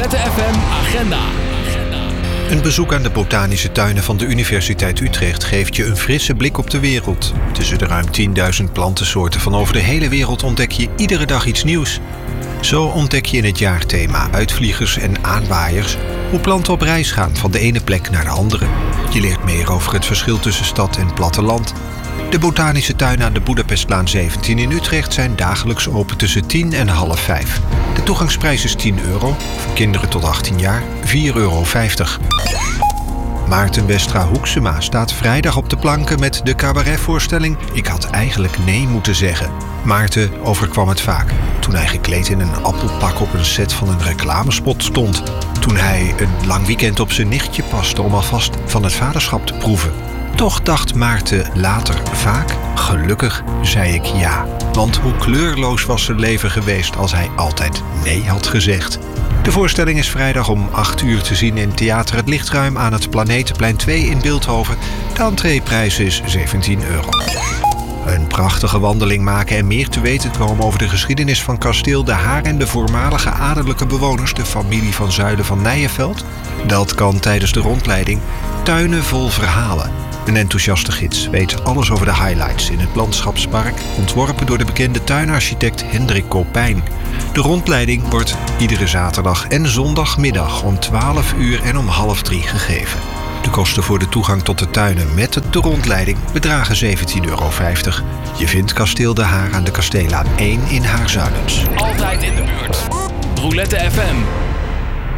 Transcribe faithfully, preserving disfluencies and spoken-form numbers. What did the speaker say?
Roulette F M Agenda. Een bezoek aan de botanische tuinen van de Universiteit Utrecht geeft je een frisse blik op de wereld. Tussen de ruim tienduizend plantensoorten van over de hele wereld ontdek je iedere dag iets nieuws. Zo ontdek je in het jaarthema uitvliegers en aanwaaiers hoe planten op reis gaan van de ene plek naar de andere. Je leert meer over het verschil tussen stad en platteland. De botanische tuinen aan de Boedapestlaan zeventien in Utrecht zijn dagelijks open tussen tien en half vijf. De toegangsprijs is tien euro, voor kinderen tot achttien jaar vier euro vijftig. Maarten Westra Hoeksema staat vrijdag op de planken met de cabaretvoorstelling Ik had eigenlijk nee moeten zeggen. Maarten overkwam het vaak toen hij gekleed in een appelpak op een set van een reclamespot stond. Toen hij een lang weekend op zijn nichtje paste om alvast van het vaderschap te proeven. Toch dacht Maarten later vaak, gelukkig zei ik ja. Want hoe kleurloos was zijn leven geweest als hij altijd nee had gezegd. De voorstelling is vrijdag om acht uur te zien in Theater Het Lichtruim aan het Planetenplein twee in Bilthoven. De entreeprijs is zeventien euro. Een prachtige wandeling maken en meer te weten komen over de geschiedenis van kasteel De Haar en de voormalige adellijke bewoners, de familie van Zuilen van Nijenveld. Dat kan tijdens de rondleiding Tuinen vol verhalen. Een enthousiaste gids weet alles over de highlights in het landschapspark, ontworpen door de bekende tuinarchitect Hendrik Kopijn. De rondleiding wordt iedere zaterdag en zondagmiddag om twaalf uur en om half drie gegeven. De kosten voor de toegang tot de tuinen met de rondleiding bedragen zeventien euro vijftig. Je vindt kasteel De Haar aan de Kasteellaan één in Haarzuilens. Altijd in de buurt. Roulette F M.